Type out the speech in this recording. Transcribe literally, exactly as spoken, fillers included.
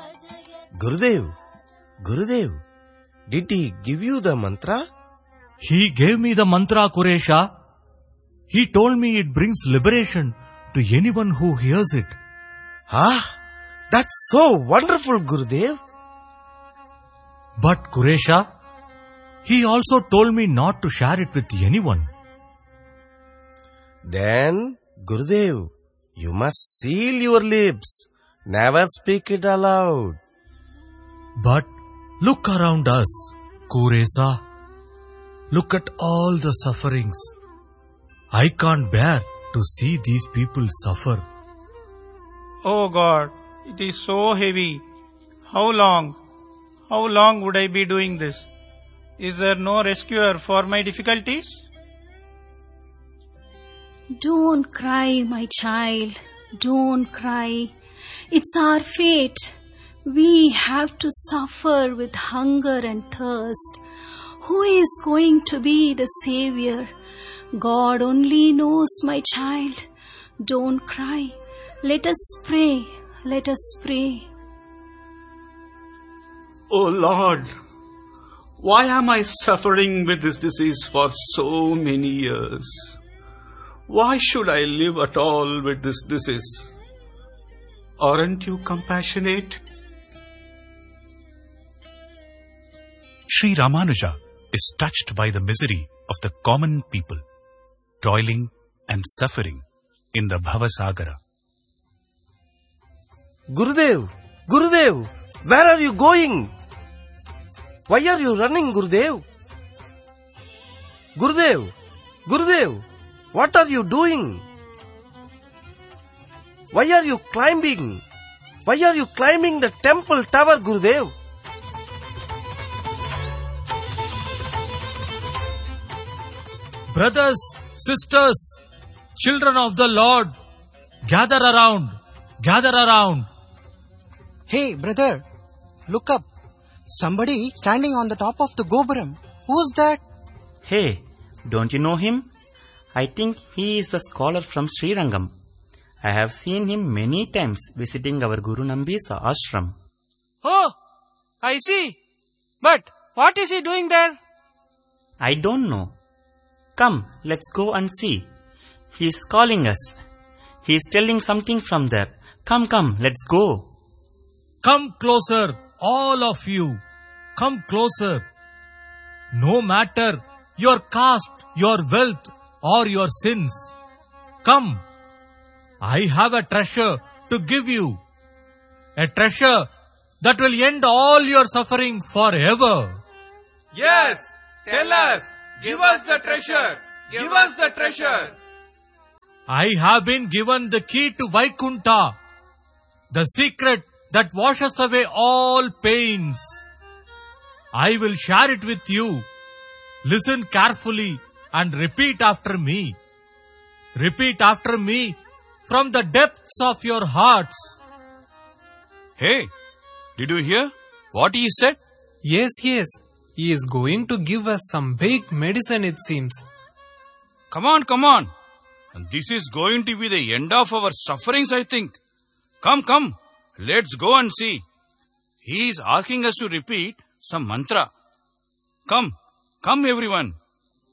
Gurudev, Gurudev, did he give you the mantra? He gave me the mantra, Kuresha. He told me it brings liberation to anyone who hears it. Ah, that's so wonderful, Gurudev. But Kuresha, he also told me not to share it with anyone. Then, Gurudev, you must seal your lips. Never speak it aloud. But look around us, Kuresha. Look at all the sufferings. I can't bear to see these people suffer. Oh God, it is so heavy. How long? How long would I be doing this? Is there no rescuer for my difficulties? Don't cry, my child. Don't cry. It's our fate. We have to suffer with hunger and thirst. Who is going to be the Savior? God only knows, my child. Don't cry. Let us pray. Let us pray. Oh Lord, why am I suffering with this disease for so many years? Why should I live at all with this disease? Aren't you compassionate? Sri Ramanuja is touched by the misery of the common people, toiling and suffering in the Bhavasagara. Gurudev, Gurudev, where are you going? Why are you running, Gurudev? Gurudev, Gurudev, what are you doing? Why are you climbing? Why are you climbing the temple tower, Gurudev? Brothers, sisters, children of the Lord, gather around, gather around. Hey, brother, look up. Somebody standing on the top of the Gopuram. Who's that? Hey, don't you know him? I think he is the scholar from Srirangam. I have seen him many times visiting our Guru Nambi's ashram. Oh, I see. But what is he doing there? I don't know. Come, let's go and see. He is calling us. He is telling something from there. Come, come, let's go. Come closer, all of you. Come closer. No matter your caste, your wealth, or your sins. Come. I have a treasure to give you. A treasure that will end all your suffering forever. Yes, tell us. Give us the treasure. Give us the treasure. I have been given the key to Vaikunta, the secret that washes away all pains. I will share it with you. Listen carefully and repeat after me. Repeat after me from the depths of your hearts. Hey, did you hear what he said? Yes, yes. He is going to give us some big medicine, it seems. Come on, come on. And this is going to be the end of our sufferings, I think. Come, come. Let's go and see. He is asking us to repeat some mantra. Come, come everyone.